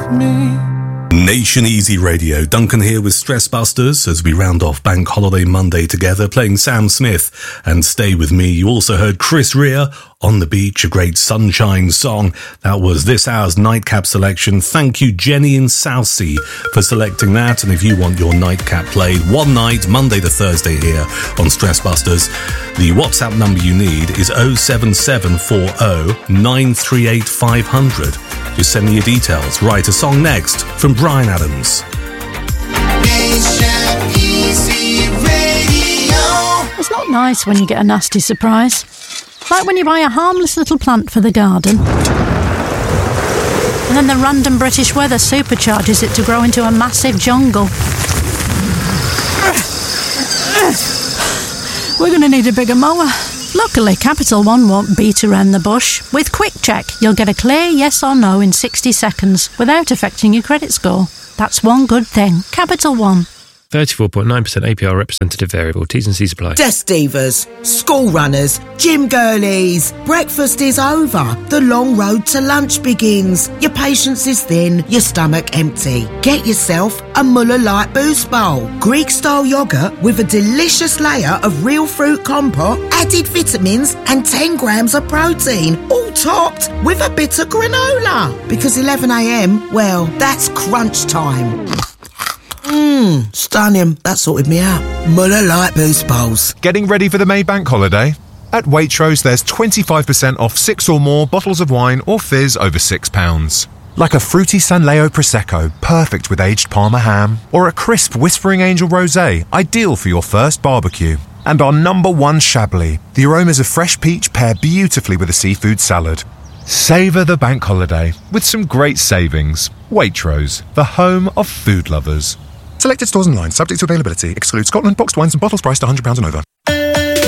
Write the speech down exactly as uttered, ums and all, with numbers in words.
me. Nation Easy Radio. Duncan here with Stress Busters as we round off Bank Holiday Monday together, playing Sam Smith and Stay With Me. You also heard Chris Rea, On the Beach, a great sunshine song. That was this hour's nightcap selection. Thank you, Jenny in Southsea, for selecting that. And if you want your nightcap played one night, Monday to Thursday here on Stress Busters, the WhatsApp number you need is oh seven seven four oh nine three eight five hundred. Just send me your details. Write a song next from Bryan Adams. It's not nice when you get a nasty surprise. Like when you buy a harmless little plant for the garden, and then the random British weather supercharges it to grow into a massive jungle. We're going to need a bigger mower. Luckily, Capital One won't beat around the bush. With Quick Check, you'll get a clear yes or no in sixty seconds without affecting your credit score. That's one good thing. Capital One. thirty-four point nine percent A P R representative variable. T's and C's apply. Desk divas, school runners, gym girlies. Breakfast is over. The long road to lunch begins. Your patience is thin, your stomach empty. Get yourself a Muller Light Boost Bowl. Greek-style yoghurt with a delicious layer of real fruit compote, added vitamins and ten grams of protein. All topped with a bit of granola. Because eleven a.m, well, that's crunch time. Mmm, stunning. That sorted me out. Muller Light Boost Bowls. Getting ready for the May Bank holiday? At Waitrose, there's twenty-five percent off six or more bottles of wine or fizz over six pounds. Like a fruity Sanleo Prosecco, perfect with aged Parma ham, or a crisp Whispering Angel Rosé, ideal for your first barbecue. And our number one Chablis, the aromas of fresh peach pair beautifully with a seafood salad. Savour the bank holiday with some great savings. Waitrose, the home of food lovers. Selected stores online, subject to availability, excludes Scotland, boxed wines and bottles priced one hundred pounds and over.